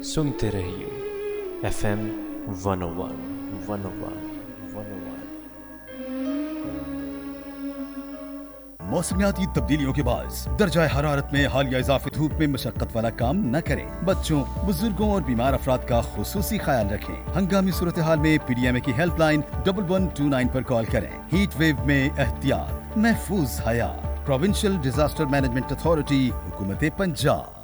सुनते रहिए FM 101। मौसमियाती तब्दीलियों के बाद दर्जा हरारत में हालिया इजाफे धूप में मशक्कत वाला काम न करें। बच्चों, बुजुर्गों और बीमार अफराद का खुसूसी ख्याल रखें। हंगामी सूरत हाल में PDMA की हेल्पलाइन 1129 पर कॉल करें। हीट वेव में एहतियात, महफूज हयात। प्रोविंशियल डिजास्टर मैनेजमेंट अथॉरिटी, हुकूमत पंजाब।